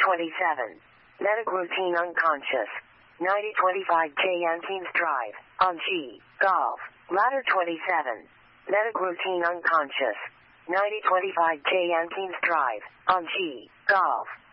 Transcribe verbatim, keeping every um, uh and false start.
twenty-seven. Medic routine unconscious. ninety twenty-five K Ankeens Drive, on G, Golf. Ladder twenty-seven. Medic routine unconscious. ninety twenty-five K Ankeens Drive, on G, Golf.